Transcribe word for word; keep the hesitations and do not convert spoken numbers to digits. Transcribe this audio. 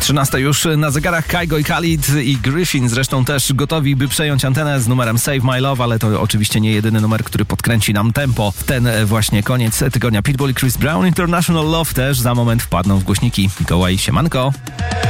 trzynasta już na zegarach. Kygo i Khalid i Griffin zresztą też gotowi, by przejąć antenę z numerem Save My Love, ale to oczywiście nie jedyny numer, który podkręci nam tempo w ten właśnie koniec tygodnia. Pitbull i Chris Brown, International Love też za moment wpadną w głośniki. Mikołaj, siemanko.